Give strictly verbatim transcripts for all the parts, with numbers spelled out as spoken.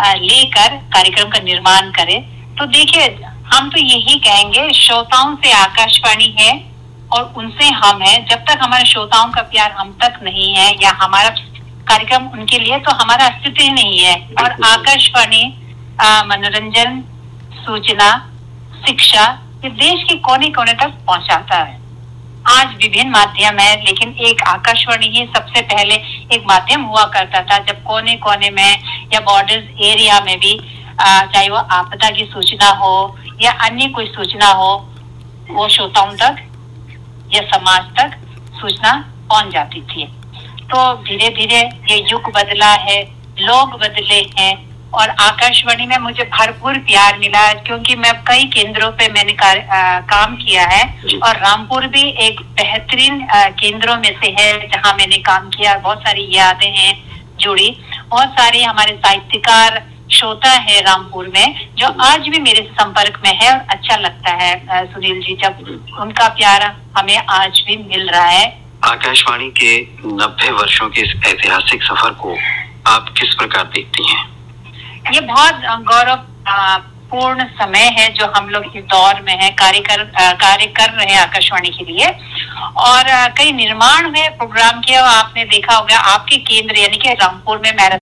लेकर कार्यक्रम का निर्माण करें। तो देखिए, हम तो यही कहेंगे, श्रोताओं से आकाशवाणी है और उनसे हम है। जब तक हमारे श्रोताओं का प्यार हम तक नहीं है या हमारा कार्यक्रम उनके लिए, तो हमारा अस्तित्व ही नहीं है। और आकाशवाणी मनोरंजन, सूचना, शिक्षा ये देश के कोने कोने तक पहुंचाता है। आज विभिन्न माध्यम है, लेकिन एक आकाशवाणी ही सबसे पहले एक माध्यम हुआ करता था, जब कोने कोने में या बॉर्डर्स एरिया में भी चाहे वो आपदा की सूचना हो या अन्य कोई सूचना हो, वो श्रोताओं तक या समाज तक सूचना पहुंच जाती थी। तो धीरे धीरे ये युग बदला है, लोग बदले हैं और आकाशवाणी में मुझे भरपूर प्यार मिला, क्योंकि मैं कई केंद्रों पे मैंने कार, आ, काम किया है और रामपुर भी एक बेहतरीन केंद्रों में से है जहां मैंने काम किया। बहुत सारी यादें हैं जुड़ी, बहुत सारे हमारे साहित्यकार श्रोता है रामपुर में जो आज भी मेरे संपर्क में है और अच्छा लगता है सुनील जी, जब उनका प्यार हमें आज भी मिल रहा है। आकाशवाणी के नब्बे वर्षों के इस ऐतिहासिक सफर को आप किस प्रकार देखती हैं? ये बहुत गौरव पूर्ण समय है जो हम लोग इस दौर में है, कार्य कर कार्य कर रहे हैं आकाशवाणी के लिए। और कई निर्माण हुए प्रोग्राम किया, आपने देखा होगा आपके केंद्र यानी कि रामपुर में मैराथन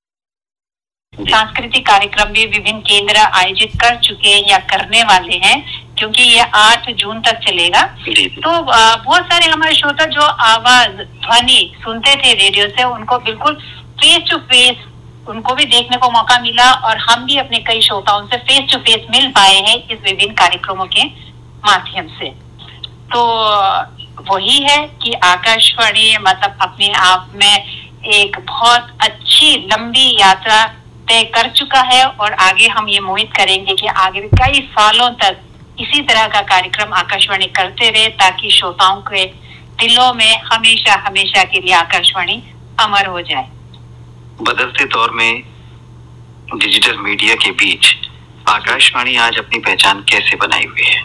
सांस्कृतिक कार्यक्रम भी विभिन्न केंद्र आयोजित कर चुके हैं या करने वाले हैं, क्योंकि ये आठ जून तक चलेगा। तो बहुत सारे हमारे श्रोता जो आवाज ध्वनि सुनते थे रेडियो से, उनको बिल्कुल फेस टू फेस उनको भी देखने को मौका मिला और हम भी अपने कई श्रोताओं से फेस टू फेस मिल पाए हैं इस विभिन्न कार्यक्रमों के माध्यम से। तो वही है कि आकाशवाणी मतलब अपने आप में एक बहुत अच्छी लंबी यात्रा तय कर चुका है और आगे हम ये उम्मीद करेंगे कि आगे भी कई सालों तक इसी तरह का कार्यक्रम आकाशवाणी करते रहे, ताकि श्रोताओं के दिलों में हमेशा हमेशा के लिए आकाशवाणी अमर हो जाए। बदलते दौर में डिजिटल मीडिया के बीच आकाशवाणी आज अपनी पहचान कैसे बनाई हुई है?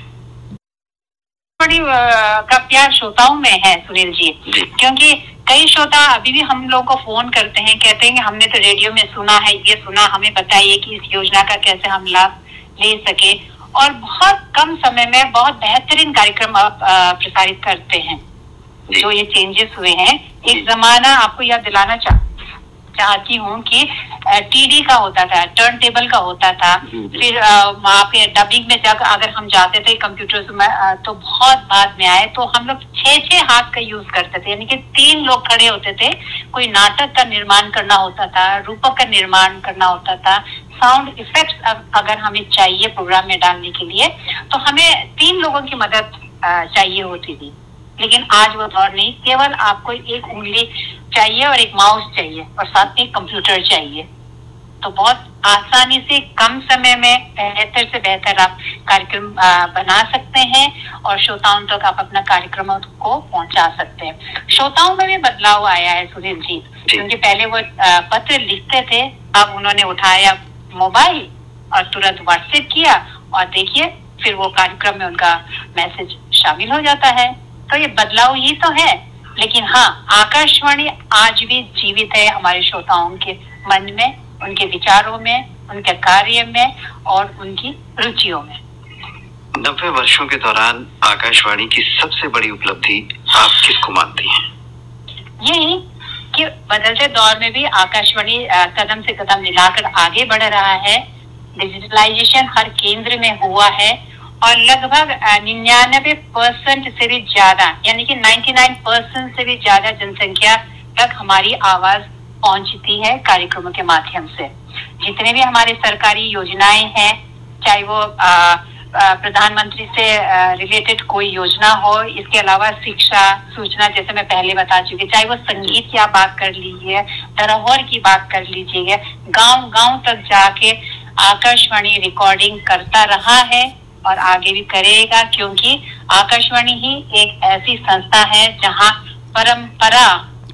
बड़ी का प्यार श्रोताओं में है सुनील जी, जी। क्योंकि कई श्रोता अभी भी हम लोगों को फोन करते हैं, कहते हैं कि हमने तो रेडियो में सुना है, ये सुना, हमें बताइए कि इस योजना का कैसे हम लाभ ले सके। और बहुत कम समय में बहुत बेहतरीन कार्यक्रम आप प्रसारित करते हैं। जो ये चेंजेस हुए हैं, एक जमाना आपको याद दिलाना चाह चाहती हूँ कि टीडी का होता था, टर्न टेबल का होता था, फिर वहाँ पे डबिंग में जब अगर हम जाते थे कंप्यूटर में, तो बहुत बाद में आए तो हम लोग छह छह हाथ का यूज करते थे, यानी कि तीन लोग खड़े होते थे, कोई नाटक का निर्माण करना होता था, रूपक का निर्माण करना होता था, साउंड इफेक्ट्स अगर हमें चाहिए प्रोग्राम में डालने के लिए तो हमें तीन लोगों की मदद चाहिए होती थी। लेकिन आज वो दौर नहीं, केवल आपको एक उंगली चाहिए और एक माउस चाहिए और साथ में कंप्यूटर चाहिए, तो बहुत आसानी से कम समय में बेहतर से बेहतर आप कार्यक्रम बना सकते हैं और श्रोताओं तक आप अपना कार्यक्रमों को पहुंचा सकते हैं। श्रोताओं में भी बदलाव आया है सुनील जी, क्योंकि पहले वो पत्र लिखते थे, अब उन्होंने उठाया मोबाइल और तुरंत व्हाट्सएप किया और देखिए फिर वो कार्यक्रम में उनका मैसेज शामिल हो जाता है। तो ये बदलाव ही तो है, लेकिन हाँ, आकाशवाणी आज भी जीवित है हमारे श्रोताओं के मन में, उनके विचारों में, उनके कार्य में और उनकी रुचियों में। नब्बे वर्षों के दौरान आकाशवाणी की सबसे बड़ी उपलब्धि आप किसको मानती हैं? यही कि बदलते दौर में भी आकाशवाणी कदम से कदम मिलाकर आगे बढ़ रहा है। डिजिटलाइजेशन हर केंद्र में हुआ है और लगभग निन्यानवे परसेंट से भी ज्यादा, यानी कि निन्यानवे परसेंट से भी ज्यादा जनसंख्या तक हमारी आवाज पहुंचती है कार्यक्रमों के माध्यम से। जितने भी हमारे सरकारी योजनाएं हैं, चाहे वो प्रधानमंत्री से रिलेटेड कोई योजना हो, इसके अलावा शिक्षा, सूचना, जैसे मैं पहले बता चुकी, चाहे वो संगीत की आप बात कर लीजिए, धरोहर की बात कर लीजिए, गांव गांव तक जाके आकाशवाणी रिकॉर्डिंग करता रहा है और आगे भी करेगा, क्योंकि आकाशवाणी ही एक ऐसी संस्था है जहां परंपरा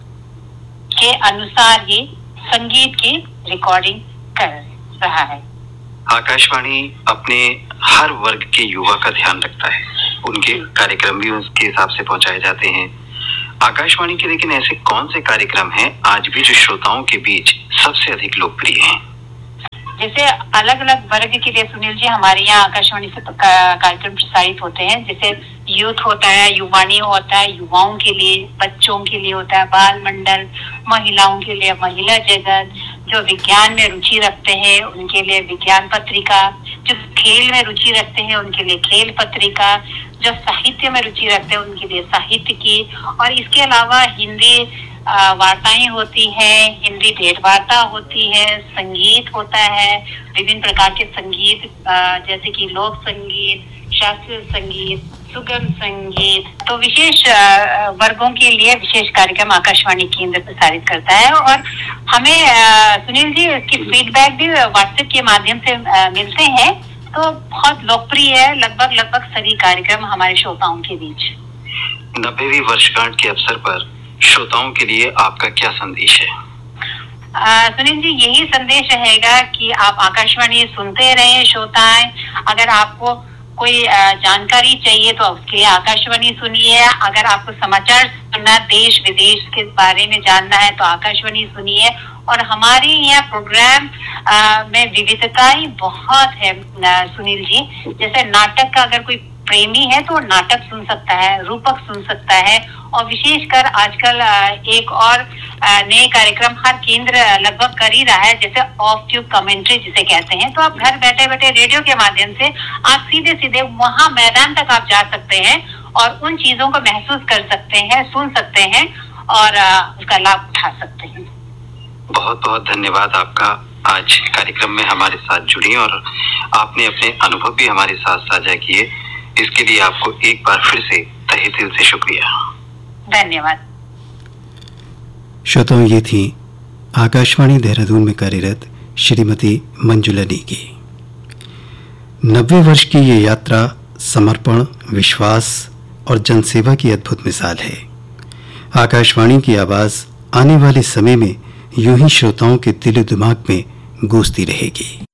के अनुसार ही संगीत की रिकॉर्डिंग कर रहा है। आकाशवाणी अपने हर वर्ग के युवा का ध्यान रखता है, उनके कार्यक्रम भी उसके हिसाब से पहुंचाए जाते हैं। आकाशवाणी के लेकिन ऐसे कौन से कार्यक्रम हैं आज भी जो श्रोताओं के बीच सबसे अधिक लोकप्रिय हैं? जैसे अलग अलग वर्ग के लिए सुनील जी हमारे यहाँ आकाशवाणी से कार्यक्रम प्रसारित होते हैं। जैसे यूथ होता है, युवाणी होता है, युवाओं के लिए, बच्चों के लिए होता है बाल मंडल, महिलाओं के लिए महिला जगत, जो विज्ञान में रुचि रखते हैं उनके लिए विज्ञान पत्रिका, जो खेल में रुचि रखते हैं उनके लिए खेल पत्रिका, जो साहित्य में रुचि रखते हैं उनके लिए साहित्य की, और इसके अलावा हिंदी वार्ताएं होती है, हिंदी भेंट वार्ता होती है, संगीत होता है, विभिन्न प्रकार के संगीत जैसे कि लोक संगीत, शास्त्रीय संगीत, सुगम संगीत। तो विशेष वर्गों के लिए विशेष कार्यक्रम आकाशवाणी केंद्र प्रसारित करता है। और हमें सुनील जी इसकी फीडबैक भी व्हाट्सएप के माध्यम से मिलते हैं, तो बहुत लोकप्रिय है लगभग लगभग सभी कार्यक्रम हमारे श्रोताओं के बीच। नब्बेवीं वर्षगांठ के अवसर पर श्रोताओं के लिए आपका क्या संदेश है? सुनील जी, यही संदेश रहेगा कि आप आकाशवाणी सुनते रहें श्रोताएं। अगर आपको कोई जानकारी चाहिए तो उसके लिए आकाशवाणी सुनिए। अगर आपको समाचार सुनना, देश विदेश के बारे में जानना है तो आकाशवाणी सुनिए। और हमारे यहाँ प्रोग्राम में विविधताएं बहुत है सुनील जी। जैसे नाटक का अगर कोई प्रेमी है तो नाटक सुन सकता है, रूपक सुन सकता है, और विशेषकर आजकल एक और नए कार्यक्रम हर केंद्र लगभग कर ही रहा है, जैसे ऑफ ट्यूब कमेंट्री जिसे कहते हैं। तो आप घर बैठे बैठे रेडियो के माध्यम से आप सीधे सीधे वहां मैदान तक आप जा सकते हैं और उन चीजों को महसूस कर सकते हैं, सुन सकते हैं और उसका लाभ उठा सकते हैं। बहुत बहुत धन्यवाद आपका आज कार्यक्रम में हमारे साथ जुड़ी और आपने अपने अनुभव भी हमारे साथ साझा किए। इसके लिए आपको एक बार फिर से तहे दिल से शुक्रिया। धन्यवाद। श्रोताओं, ये थी आकाशवाणी देहरादून में कार्यरत श्रीमती मंजुला नेगी। नब्बे वर्ष की ये यात्रा समर्पण, विश्वास और जनसेवा की अद्भुत मिसाल है। आकाशवाणी की आवाज आने वाले समय में यूं ही श्रोताओं के दिल दिमाग में गूंजती रहेगी।